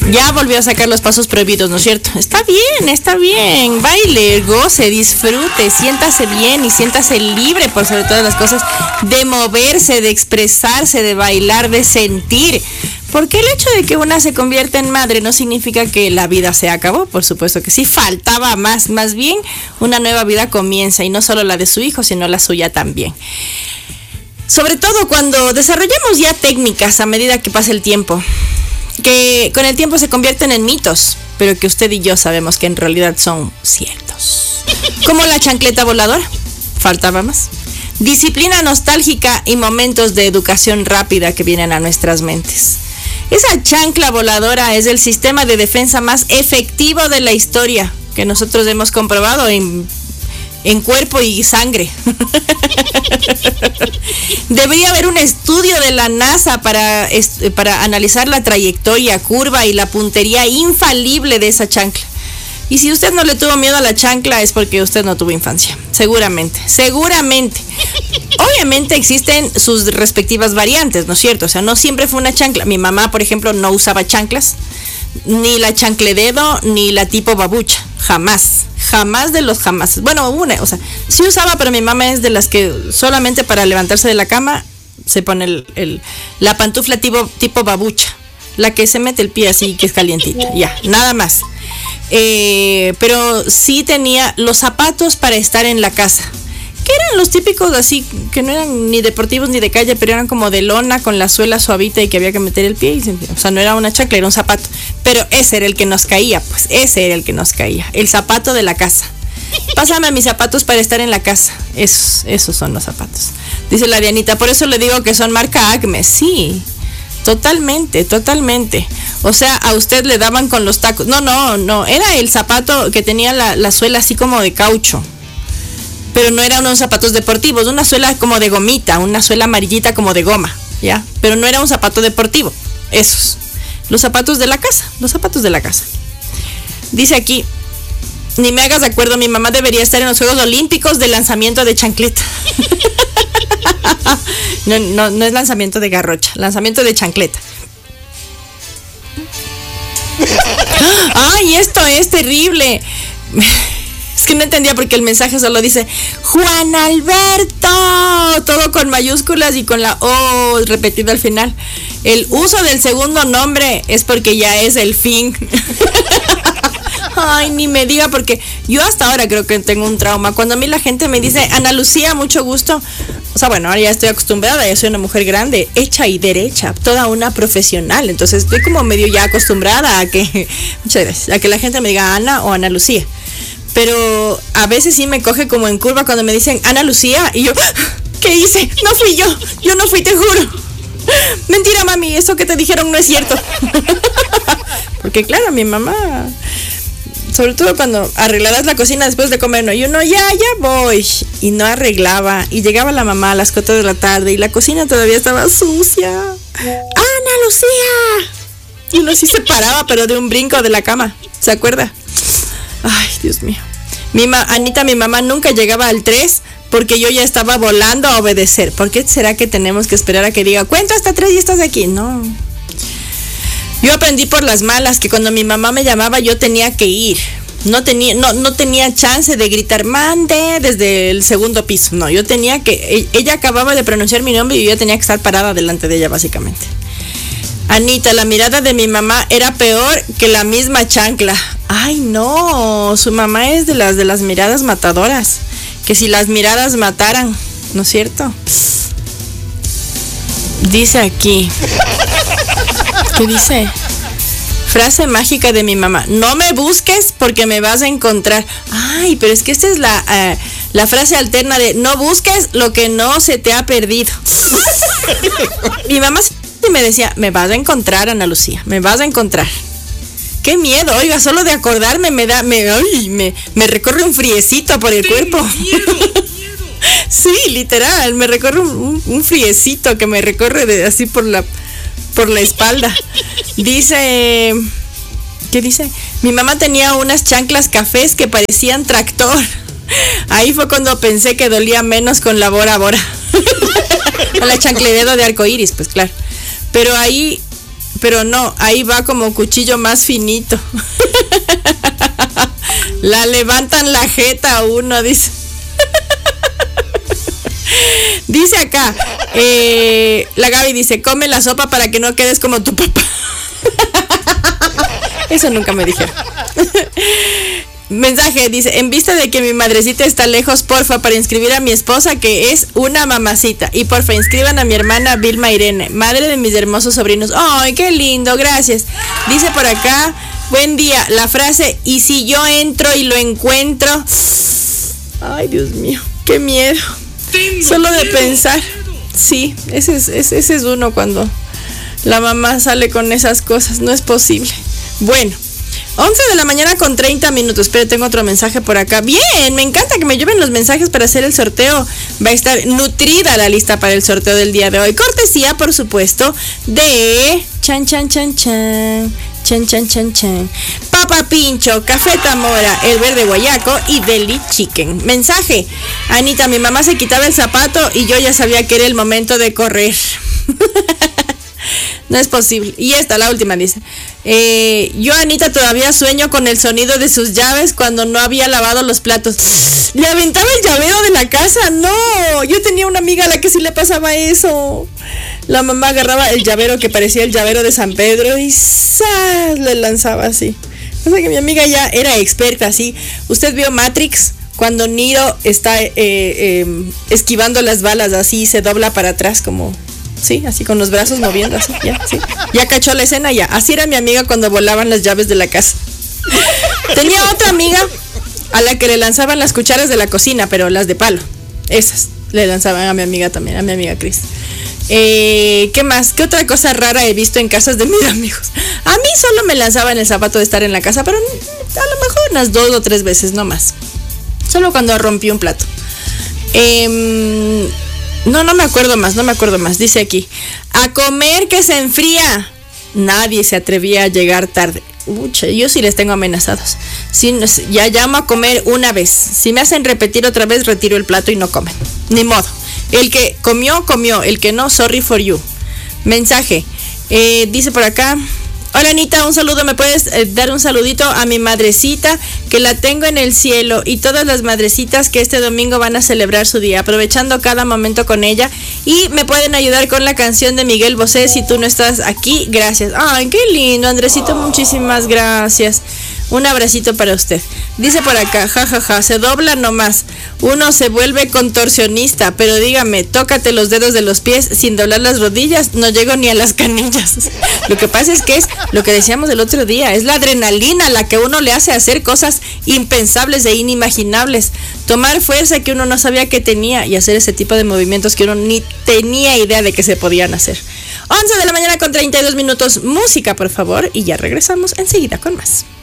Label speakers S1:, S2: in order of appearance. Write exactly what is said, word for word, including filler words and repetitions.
S1: Ya volvió a sacar los pasos prohibidos, ¿no es cierto? Está bien, está bien. Baile, goce, disfrute, siéntase bien y siéntase libre por sobre todas las cosas de moverse, de expresarse, de bailar, de sentir. Porque el hecho de que una se convierta en madre no significa que la vida se acabó, por supuesto que sí, faltaba más, más bien una nueva vida comienza, y no solo la de su hijo, sino la suya también. Sobre todo cuando desarrollamos ya técnicas a medida que pasa el tiempo, que con el tiempo se convierten en mitos, pero que usted y yo sabemos que en realidad son ciertos. Como la chancleta voladora, faltaba más. Disciplina nostálgica y momentos de educación rápida que vienen a nuestras mentes. Esa chancla voladora es el sistema de defensa más efectivo de la historia que nosotros hemos comprobado en, en cuerpo y sangre. Debería haber un estudio de la NASA para, para analizar la trayectoria, curva y la puntería infalible de esa chancla. Y si usted no le tuvo miedo a la chancla es porque usted no tuvo infancia. Seguramente, seguramente. Obviamente existen sus respectivas variantes, ¿no es cierto? O sea, no siempre fue una chancla. Mi mamá, por ejemplo, no usaba chanclas. Ni la chanclededo, ni la tipo babucha. Jamás. Jamás de los jamás. Bueno, una, o sea, sí usaba, pero mi mamá es de las que solamente para levantarse de la cama se pone el, el, la pantufla tipo, tipo babucha. La que se mete el pie así, que es calientita. Ya, nada más. Eh, pero sí tenía los zapatos para estar en la casa, que eran los típicos así, que no eran ni deportivos ni de calle, pero eran como de lona con la suela suavita y que había que meter el pie y se, o sea, no era una chancla, era un zapato, pero ese era el que nos caía, pues ese era el que nos caía, el zapato de la casa. Pásame mis zapatos para estar en la casa. Esos, esos son los zapatos. Dice la Dianita, por eso le digo que son marca Acme. Sí, totalmente, totalmente. O sea, a usted le daban con los tacos. No, no, no. Era el zapato que tenía la, la suela así como de caucho. Pero no eran unos zapatos deportivos. Una suela como de gomita. Una suela amarillita como de goma. ¿Ya? Pero no era un zapato deportivo. Esos. Los zapatos de la casa. Los zapatos de la casa. Dice aquí. Ni me hagas de acuerdo. Mi mamá debería estar en los Juegos Olímpicos de lanzamiento de chancleta. No, no, no es lanzamiento de garrocha. Lanzamiento de chancleta. Ay, esto es terrible. Es que no entendía porque el mensaje solo dice Juan Alberto, todo con mayúsculas y con la O repetida al final. El uso del segundo nombre es porque ya es el fin. Ay, ni me diga, porque yo hasta ahora creo que tengo un trauma. Cuando a mí la gente me dice Ana Lucía, mucho gusto. O sea, bueno, ahora ya estoy acostumbrada, ya soy una mujer grande, hecha y derecha, toda una profesional. Entonces estoy como medio ya acostumbrada a que, muchas gracias, a que la gente me diga Ana o Ana Lucía. Pero a veces sí me coge como en curva cuando me dicen Ana Lucía y yo, ¿qué hice? No fui yo, yo no fui, te juro. Mentira, mami, eso que te dijeron no es cierto. Porque claro, mi mamá, sobre todo cuando arreglarás la cocina después de comer, ¿no? Y uno, ya, ya voy. Y no arreglaba. Y llegaba la mamá a las cuatro de la tarde y la cocina todavía estaba sucia. ¡Ana Lucía! Y uno sí se paraba, pero de un brinco de la cama. ¿Se acuerda? Ay, Dios mío. Mi ma- Anita, mi mamá nunca llegaba al tres porque yo ya estaba volando a obedecer. ¿Por qué será que tenemos que esperar a que diga, cuento hasta tres y estás aquí? No. Yo aprendí por las malas que cuando mi mamá me llamaba yo tenía que ir. No tenía, no, no tenía chance de gritar, mande, desde el segundo piso. No, yo tenía que, ella acababa de pronunciar mi nombre y yo ya tenía que estar parada delante de ella, básicamente. Anita, la mirada de mi mamá era peor que la misma chancla. Ay, no, su mamá es de las de las miradas matadoras. Que si las miradas mataran, ¿no es cierto? Dice aquí. ¿Qué dice? Frase mágica de mi mamá. No me busques porque me vas a encontrar. Ay, pero es que esta es la, uh, la frase alterna de no busques lo que no se te ha perdido. Mi mamá me decía, me vas a encontrar, Ana Lucía, me vas a encontrar. Qué miedo, oiga, solo de acordarme me da, me, ay, me, me recorre un friecito por el cuerpo. Miedo, miedo. Sí, literal, me recorre un, un, un friecito que me recorre de, así por la... por la espalda. Dice, ¿qué dice? Mi mamá tenía unas chanclas cafés que parecían tractor. Ahí fue cuando pensé que dolía menos con la Bora Bora. Con la chanclededo de arcoíris, pues claro. Pero ahí, pero no, ahí va como cuchillo más finito. La levantan la jeta a uno, dice. Dice acá, eh, la Gaby dice, come la sopa para que no quedes como tu papá. Eso nunca me dijeron. Mensaje, dice, en vista de que mi madrecita está lejos, porfa, para inscribir a mi esposa, que es una mamacita. Y porfa, inscriban a mi hermana Vilma Irene, madre de mis hermosos sobrinos. ¡Ay, qué lindo! Gracias. Dice por acá, buen día, la frase, y si yo entro y lo encuentro... Ay, Dios mío, qué miedo. Solo de pensar. Sí, ese es, ese, ese es uno cuando la mamá sale con esas cosas. No es posible. Bueno, once de la mañana con treinta minutos. Pero tengo otro mensaje por acá. Bien, me encanta que me lleven los mensajes para hacer el sorteo. Va a estar nutrida la lista para el sorteo del día de hoy. Cortesía, por supuesto, de... Chan, chan, chan, chan. Chan, chan, chan, chan. Papa Pincho, Café Tamora, El Verde Guayaco y Deli Chicken. Mensaje. Anita, mi mamá se quitaba el zapato y yo ya sabía que era el momento de correr. No es posible. Y esta, la última, dice. Eh, yo, Anita, todavía sueño con el sonido de sus llaves cuando no había lavado los platos. Le aventaba el llavero de la casa. No, yo tenía una amiga a la que sí le pasaba eso. La mamá agarraba el llavero que parecía el llavero de San Pedro y ¡zas! Le lanzaba así. O sea que mi amiga ya era experta así. ¿Usted vio Matrix? Cuando Neo está eh, eh, esquivando las balas así, se dobla para atrás como... Sí, así con los brazos moviendo así, ya, sí. Ya cachó la escena, ya. Así era mi amiga cuando volaban las llaves de la casa. Tenía otra amiga a la que le lanzaban las cucharas de la cocina, pero las de palo. Esas le lanzaban a mi amiga también, a mi amiga Cris. Eh, ¿Qué más? ¿Qué otra cosa rara he visto en casas de mis amigos? A mí solo me lanzaban el zapato de estar en la casa, pero a lo mejor unas dos o tres veces, no más. Solo cuando rompí un plato. Eh, no, no me acuerdo más, no me acuerdo más. Dice aquí, a comer que se enfría. Nadie se atrevía a llegar tarde. Ucha, yo sí les tengo amenazados. Si, ya llamo a comer una vez. Si me hacen repetir otra vez, retiro el plato y no comen. Ni modo. El que comió, comió. El que no, sorry for you. Mensaje. Eh, dice por acá. Hola Anita, un saludo. ¿Me puedes eh, dar un saludito a mi madrecita que la tengo en el cielo y todas las madrecitas que este domingo van a celebrar su día, aprovechando cada momento con ella? Y me pueden ayudar con la canción de Miguel Bosé si tú no estás aquí. Gracias. Ay, qué lindo, Andresito, muchísimas gracias. Un abracito para usted. Dice por acá, jajaja, ja, ja, se dobla nomás. Uno se vuelve contorsionista, pero dígame, tócate los dedos de los pies sin doblar las rodillas, no llego ni a las canillas. Lo que pasa es que es lo que decíamos el otro día, es la adrenalina la que uno le hace hacer cosas impensables e inimaginables. Tomar fuerza que uno no sabía que tenía y hacer ese tipo de movimientos que uno ni tenía idea de que se podían hacer. once de la mañana con treinta y dos minutos, música por favor, y ya regresamos enseguida con más.